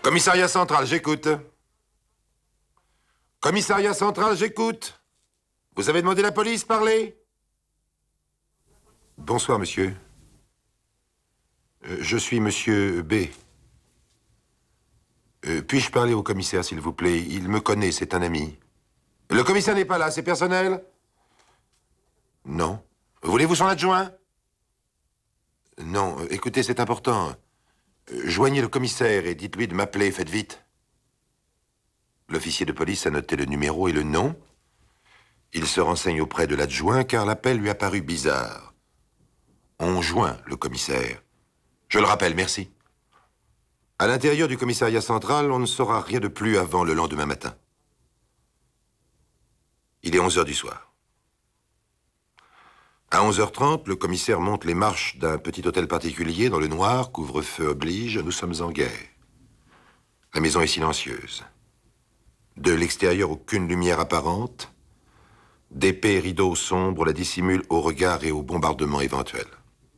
Commissariat central, j'écoute. Commissariat central, j'écoute. Vous avez demandé la police, parlez. Bonsoir, monsieur. Je suis monsieur B. Puis-je parler au commissaire, s'il vous plaît? Il me connaît, c'est un ami. Le commissaire n'est pas là, c'est personnel? Non. Voulez-vous son adjoint? Non, écoutez, c'est important. Joignez le commissaire et dites-lui de m'appeler, faites vite. L'officier de police a noté le numéro et le nom. Il se renseigne auprès de l'adjoint car l'appel lui a paru bizarre. On joint le commissaire. Je le rappelle, merci. À l'intérieur du commissariat central, on ne saura rien de plus avant le lendemain matin. Il est 11 h du soir. À 11 h 30, le commissaire monte les marches d'un petit hôtel particulier dans le noir, couvre-feu oblige, nous sommes en guerre. La maison est silencieuse. De l'extérieur, aucune lumière apparente. D'épais rideaux sombres la dissimulent au regard et au bombardement éventuel.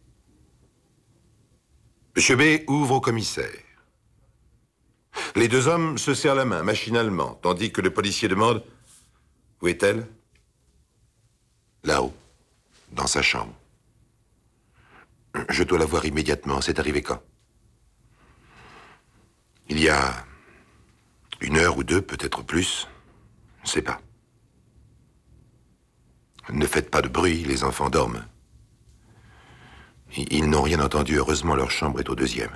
Monsieur B ouvre au commissaire. Les deux hommes se serrent la main, machinalement, tandis que le policier demande « Où est-elle » ? Là-haut, dans sa chambre. Je dois la voir immédiatement. C'est arrivé quand? Il y a 1 heure ou 2, peut-être plus. Je ne sais pas. Ne faites pas de bruit, les enfants dorment. Ils n'ont rien entendu. Heureusement, leur chambre est au 2e.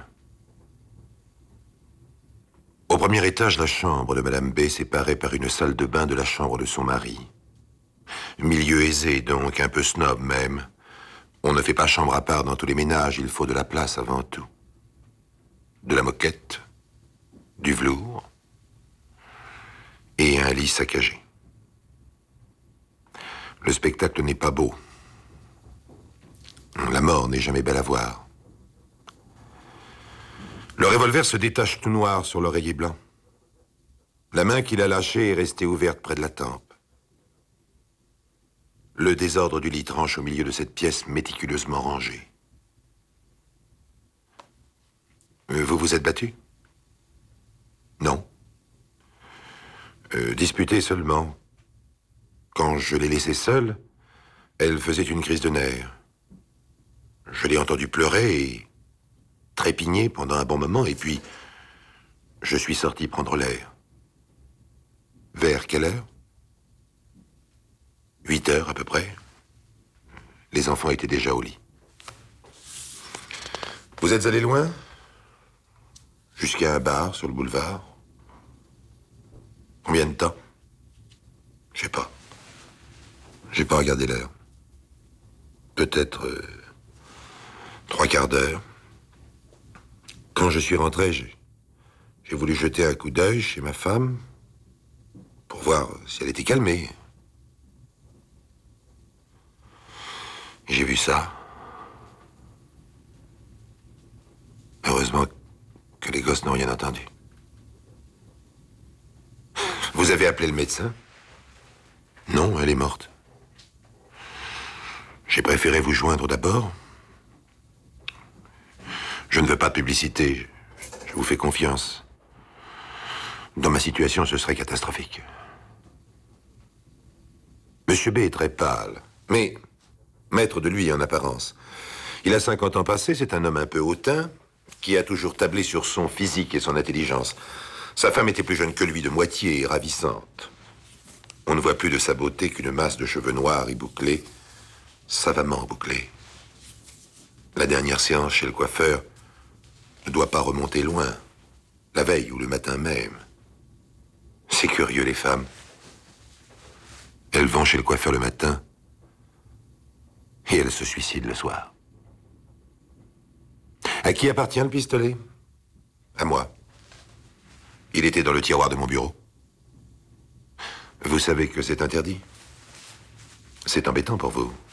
Au 1er étage, la chambre de Madame B. séparée par une salle de bain de la chambre de son mari. Milieu aisé, donc, un peu snob même. On ne fait pas chambre à part dans tous les ménages, il faut de la place avant tout. De la moquette, du velours et un lit saccagé. Le spectacle n'est pas beau. La mort n'est jamais belle à voir. Le revolver se détache tout noir sur l'oreiller blanc. La main qu'il a lâchée est restée ouverte près de la tempe. Le désordre du lit tranche au milieu de cette pièce méticuleusement rangée. Vous vous êtes battu? Non. Disputé seulement. Quand je l'ai laissée seule, elle faisait une crise de nerfs. Je l'ai entendue pleurer et trépigner pendant un bon moment, et puis je suis sorti prendre l'air. Vers quelle heure? 8 heures à peu près. Les enfants étaient déjà au lit. Vous êtes allé loin? Jusqu'à un bar sur le boulevard? Combien de temps? Je sais pas. J'ai pas regardé l'heure. Peut-être 3/4 d'heure. Quand je suis rentré, j'ai voulu jeter un coup d'œil chez ma femme pour voir si elle était calmée. J'ai vu ça. Heureusement que les gosses n'ont rien entendu. Vous avez appelé le médecin? Non, elle est morte. J'ai préféré vous joindre d'abord. Je ne veux pas de publicité. Je vous fais confiance. Dans ma situation, ce serait catastrophique. Monsieur B est très pâle, mais maître de lui en apparence. Il a 50 ans passés, c'est un homme un peu hautain, qui a toujours tablé sur son physique et son intelligence. Sa femme était plus jeune que lui de moitié et ravissante. On ne voit plus de sa beauté qu'une masse de cheveux noirs et bouclés, savamment bouclés. La dernière séance chez le coiffeur ne doit pas remonter loin, la veille ou le matin même. C'est curieux, les femmes. Elles vont chez le coiffeur le matin et elles se suicident le soir. À qui appartient le pistolet? À moi. Il était dans le tiroir de mon bureau. Vous savez que c'est interdit. C'est embêtant pour vous.